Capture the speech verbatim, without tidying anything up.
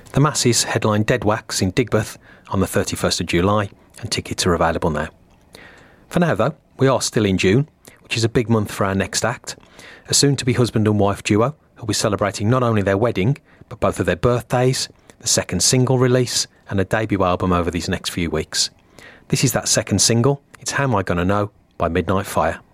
The Masses headline Dead Wax in Digbeth on the thirty-first of July, and tickets are available now. For now, though, we are still in June, which is a big month for our next act, a soon-to-be husband and wife duo who'll be celebrating not only their wedding, but both of their birthdays, the second single release, and a debut album over these next few weeks. This is that second single. It's How Am I Gonna Know by Midnight Fire.